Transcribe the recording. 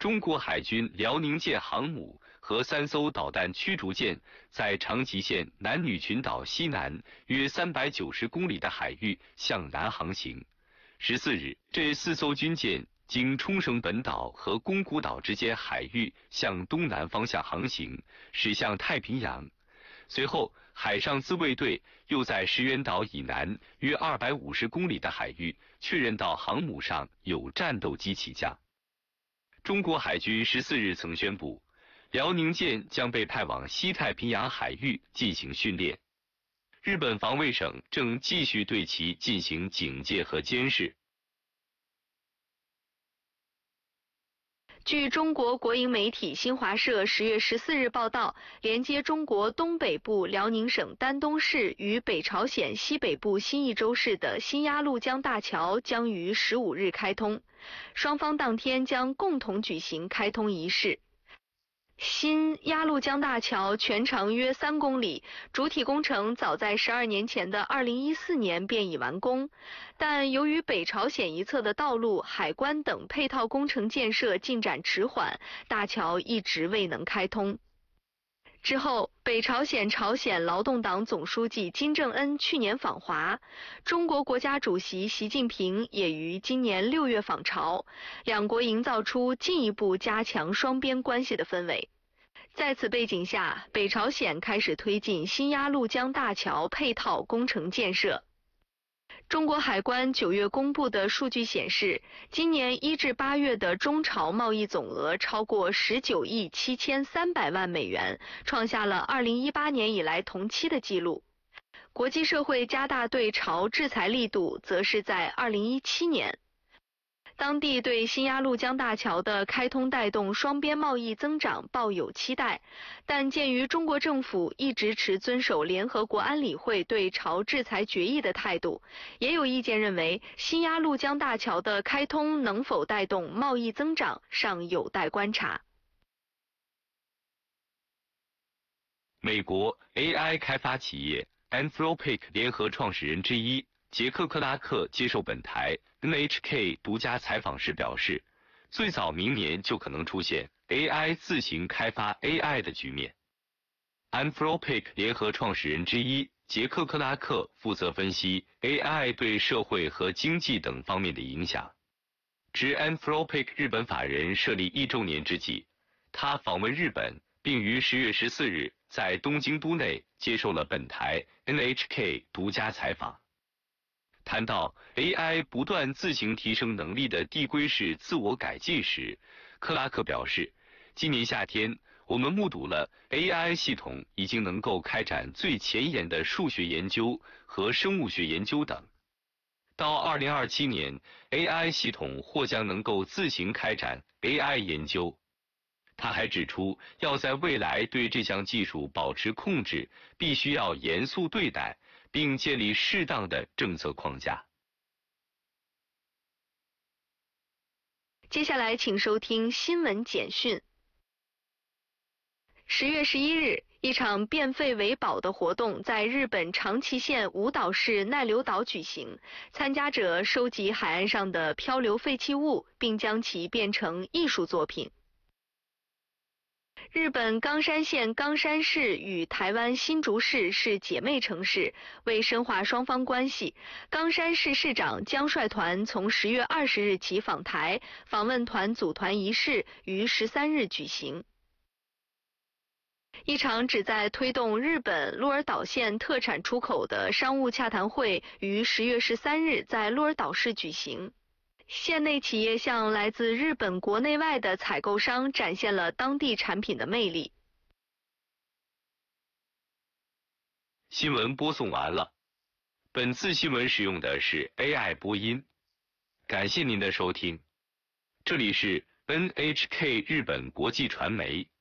中国海军辽宁舰航母和3艘导弹驱逐舰在长崎县男女群岛西南约390公里的海域向南航行。14日，这4艘军舰经冲绳本岛和宫古岛之间海域向东南方向航行，驶向太平洋。随后，海上自卫队又在石垣岛以南约250公里的海域确认到航母上有战斗机起降。中国海军14日曾宣布，辽宁舰将被派往西太平洋海域进行训练。日本防卫省正继续对其进行警戒和监视。 据中国国营媒体新华社10月14日报道，连接中国东北部辽宁省丹东市与北朝鲜西北部新义州市的新鸭绿江大桥将于15日开通，双方当天将共同举行开通仪式。新鸭绿江大桥全长约3公里，主体工程早在12年前的2014年便已完工，但由于北朝鲜一侧的道路、海关等配套工程建设进展迟缓，大桥一直未能开通。之后，北朝鲜朝鲜劳动党总书记金正恩去年访华，中国国家主席习近平也于今年6月访朝，两国营造出进一步加强双边关系的氛围。在此背景下，北朝鲜开始推进新鸭绿江大桥配套工程建设。中国海关9月公布的数据显示，今年1至8月的中朝贸易总额超过19亿7300万美元，创下了2018年以来同期的纪录。国际社会加大对朝制裁力度，则是在2017年。当地对新鸭绿江大桥的开通带动双边贸易增长抱有期待，但鉴于中国政府一直持遵守联合国安理会对朝制裁决议的态度，也有意见认为新鸭绿江大桥的开通能否带动贸易增长尚有待观察。 美国 AI 开发企业 Anthropic 联合创始人之一杰克·克拉克接受本台 NHK 独家采访时表示，最早明年就可能出现 AI 自行开发 AI 的局面。Anthropic 联合创始人之一杰克·克拉克负责分析 AI 对社会和经济等方面的影响。值 Anthropic 日本法人设立1周年之际，他访问日本，并于10月14日在东京都内接受了本台 NHK 独家采访。谈到 AI 不断自行提升能力的递归式自我改进时，克拉克表示，今年夏天我们目睹了 AI 系统已经能够开展最前沿的数学研究和生物学研究等。到2027年 AI 系统或将能够自行开展 AI 研究。他还指出，要在未来对这项技术保持控制，必须要严肃对待，并建立适当的政策框架。 接下来请收听新闻简讯。10月11日，一场变废为宝的活动在日本长崎县五岛市奈留岛举行，参加者收集海岸上的漂流废弃物，并将其变成艺术作品。日本冈山县冈山市与台湾新竹市是姐妹城市，为深化双方关系，冈山市市长将率团从10月20日起访台，访问团组团仪式于13日举行。一场旨在推动日本鹿儿岛县特产出口的商务洽谈会于10月13日在鹿儿岛市举行。县内企业向来自日本国内外的采购商展现了当地产品的魅力。 新闻播送完了，本次新闻使用的是 AI 播音，感谢您的收听。这里是 NHK 日本国际传媒。